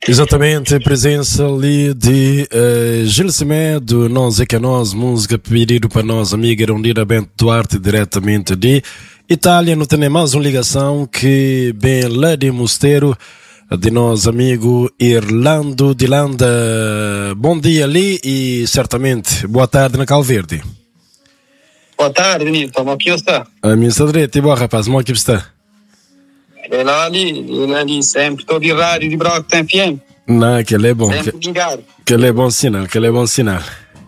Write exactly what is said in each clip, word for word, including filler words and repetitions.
Exatamente, a presença ali de uh, Gil Semedo, Nós é que é Nós, música pedido para nós, amiga Irondira Bento Duarte, diretamente de Itália. Não tem mais uma ligação que bem lá de Mosteiro, de nós amigo Irlando de Landa. Bom dia ali e certamente boa tarde na Calverde. Boa tarde, Nilton. Como que está? A minha sadrete, boa rapaz, como é que está? É lá ali, ele ali sempre, estou de rádio de Brockton F M. Não, que ele é bom. Sempre Que, ligado. que ele é bom sinal, que ele é bom sinal.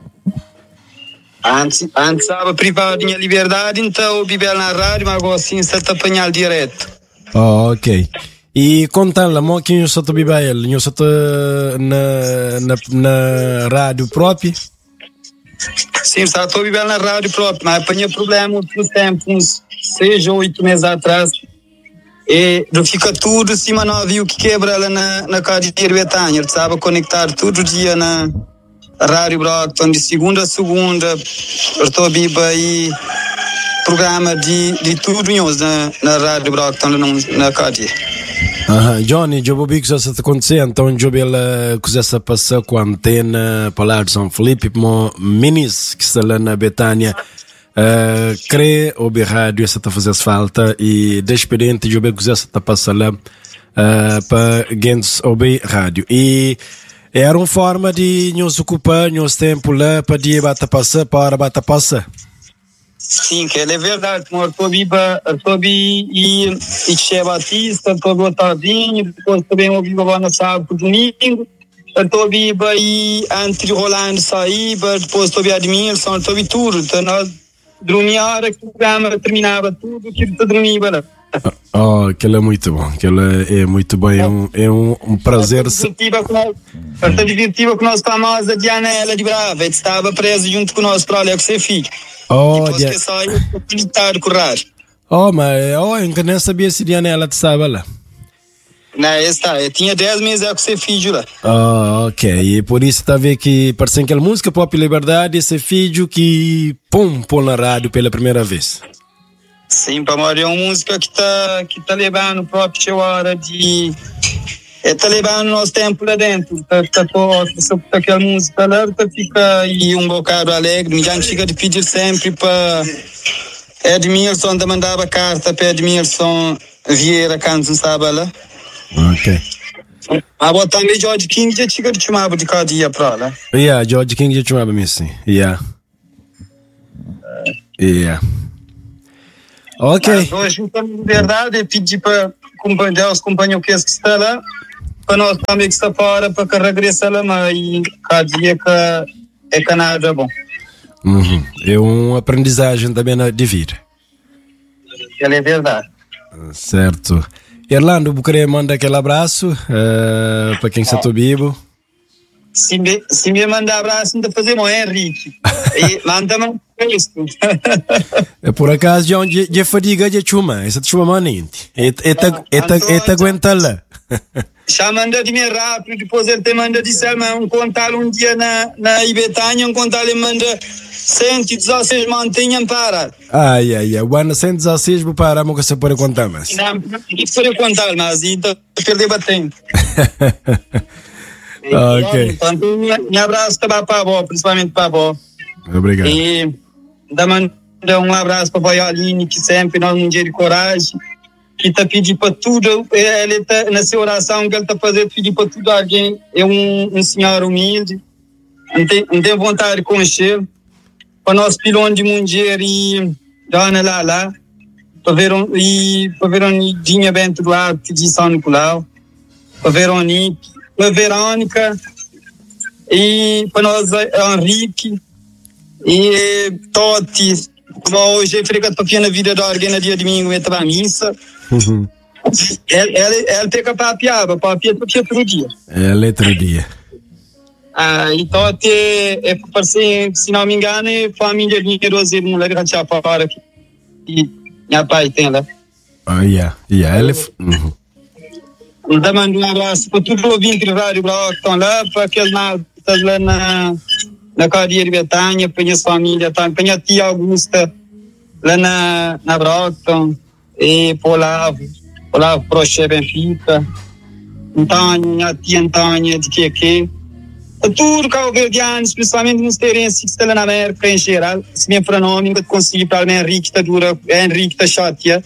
Antes, antes estava privado de liberdade, então eu vivia na rádio, mas agora sim está a apanhar direto. Oh, ok. E conta-lhe, mo que eu só te viva ele, eu só te na, na, na rádio própria? Sim, só estou vivendo na rádio própria, mas apanhei problema muito tempo, uns seis ou oito meses atrás. E fica tudo assim, mas não havia o que quebra lá na, na Cádia de Betânia. Ele estava conectar todo dia na Rádio Brockton, de segunda a segunda. Eu estou vivo aí, programa de, de tudo na, na Rádio Brockton, na, na Cádia. Aham, Johnny, eu vou ver que isso está acontecendo, então eu vou ver que isso passa com a antena para lá de São Felipe, como minis que está lá na Betânia. Uh, crê ouvir rádio essa tá fazendo falta e despedente de ouvir que essa tá passando lá uh, para gens ouvir rádio e era uma forma de nos ocupar nos tempo lá para dia bata passar para bata passar. Sim, que é verdade, eu estou viva, estou viva e e Che Batista, estou viva tardinho, depois também ouvi agora no sábado domingo. Estou viva e antes de Rolando Saíba, depois estou viva Admilson, estou viva tudo, então nós dormia a hora que o programa terminava tudo, que eu dormia lá. Oh, aquilo é muito bom, aquilo é muito bom, é um, é um, um prazer. Esta divertiva que nós estamos a Diana ela de Brava, estava presa junto com nós para olhar com seu filho. Oh, depois dia... que saiu, militar correr. Oh, mas oh, eu ainda nem sabia se Diana ela estava lá. Não, está, eu tinha dez meses com seu filho lá. Oh, ok, e por isso está a ver que parece aquela música Pop Liberdade, esse filho que pum, pô na rádio pela primeira vez. Sim, para morrer é uma música que está que tá levando o próprio hora de está levando nosso tempo lá dentro, tá tá sobre aquela música lá, tá fica aí um bocado alegre, me já chega de pedir sempre para Edmilson, mandava carta para Edmilson Vieira quando estava lá. Ok. Ah, bom, também George King já chega de chamava de cada dia para lá. Yeah, George King já chamava mesmo sim. Yeah. Yeah. Ok. Mas hoje, então, na verdade, eu pedi para os companheiros que estão lá, para nós também que está fora, para que regresse lá, mas cada dia que é que nada bom. Uhum. É uma aprendizagem também de vida. Ela é verdade. Certo. Irlando, eu queria mandar aquele abraço uh, para quem está ah. vivo. Se me, se me mandar abraço, ainda fazemos, é Henrique. Manda-me isso. É por acaso, de onde de fadiga de chuma, essa chuma manente. E te aguenta lá. Já manda de mim rápido, depois ele te manda de Selma, um contar um dia na, na Ibetânia, um contar ele manda cento e dezesseis mantinham para. Ai, ai, ai, o ano cento e dezesseis vou parar, mas você pode contar mais. Não, isso pode contar, mas ainda perder batendo. Ok. Então, um abraço para a avó, principalmente para a avó. Obrigado. E dá um abraço para a avó Aline, que sempre nós um dia de coragem, que está pedindo para tudo, ele está nessa oração que ele está fazendo, pedir para tudo alguém, é um, um senhor humilde, não tem, não tem vontade de conhecer, para nós pilões de mulher e Dona Lala, para ver um, e para ver um Dinha Bento Duarte de São Nicolau, para Veronique, para Verônica, e para nós Henrique, e Totti, como hoje é frequente para na vida de alguém no dia de domingo, eu estava à missa. Uhum. Ela, ela, ela pega para a piaba, para a piaba todo dia. Ela é todo dia. Ah, e Totti é, é para ser, se não me engano, é família de Roser, mulher que já fora aqui. E minha pai tem lá. Oh, yeah, yeah, ela é. Uhum. Então, mando um abraço para todo o ouvinte de Rádio Brockton que estão lá, para aqueles lá na, na Cádia de Betânia, para a minha família, para a minha tia Augusta, lá na, na Brockton, e para o Olavo, Olavo Proche Benfica, Antanha, tia Antanha, de que que. Tudo cabo-verdiano, especialmente nos terrenos que estão lá na América em geral. Se bem para nós, nunca consegui para o Henrique, está dura, Henrique está chateado.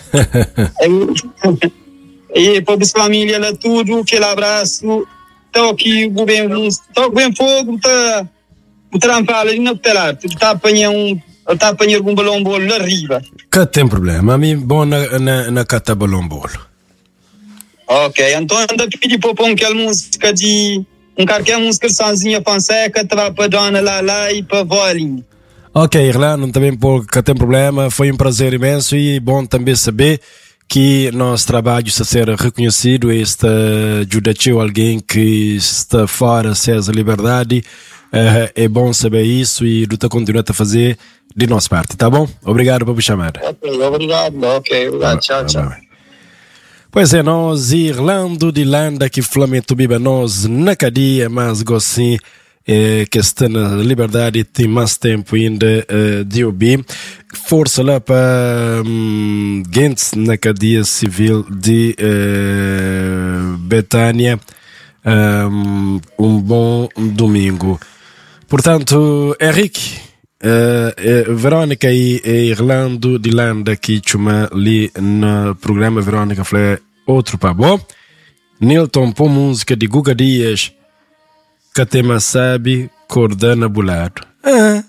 E para as famílias lá tudo, aquele abraço, estou aqui, o governo, estou bem fogo, está trampado ali no telar, está apanhando um, está apanhando um balão bolo lá arriba. Que tem problema, a mim bom na, na, na cata balão bolo. Ok, então anda pedir para pôr aquela música de, um qualquer música sozinha, panseca, estava para dona lá lá e para volinha. Ok, Irlanda, também porque tem problema, foi um prazer imenso e bom também saber que nosso trabalho está a ser reconhecido e está ajudando alguém que está fora dessa liberdade. Uh, é bom saber isso e luta continuar a fazer de nossa parte, tá bom? Obrigado por me chamar. Ok, obrigado, ok, obrigado, ah, tchau, tchau. Ah, pois é, nós, Irlando de Landa, que Flamengo biba nós na cadeia, mas gostem eh, que está na liberdade, tem mais tempo ainda eh, de ouvir. Força lá para um, Gentes na cadeia civil de eh, Betânia. Um, um bom domingo. Portanto, Henrique, uh, uh, Verónica e, e Irlando de Landa que chama ali no programa. Verónica falou outro para bom. Nilton por música de Guga Dias, Catema Sabe, Cordana Bulado. Ah.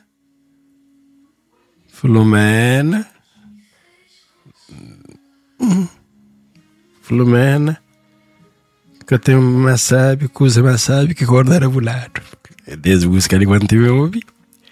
Flumena. Flumena. Catema Sabe, Cusa Sabe, que Cordana Bulado. Desde música de quando tive a ouvir.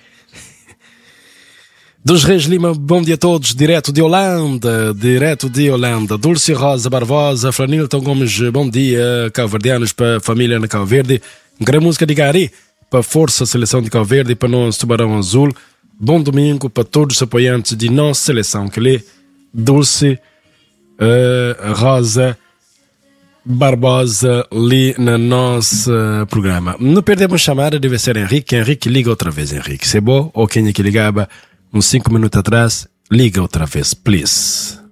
Dos Reis Lima, bom dia a todos, direto de Holanda, direto de Holanda. Dulce Rosa Barbosa, Franilton Gomes, bom dia, Cabo-Verdianos, para a família na Cabo Verde. Grande música de Gari, para a Força Seleção de Cabo Verde, para nós, Tubarão Azul. Bom domingo para todos os apoiantes de nossa seleção, que lê Dulce uh, Rosa Barbosa ali no nosso uh, programa. Não perdemos chamada, deve ser Henrique. Henrique, liga outra vez, Henrique. Se é bom, ou quem é que ligava uns cinco minutos atrás, liga outra vez, please.